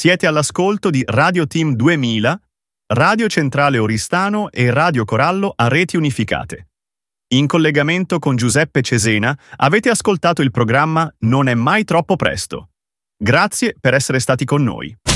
Siete all'ascolto di Radio Team 2000, Radio Centrale Oristano e Radio Corallo a reti unificate. In collegamento con Giuseppe Cesena avete ascoltato il programma Non è mai troppo presto. Grazie per essere stati con noi.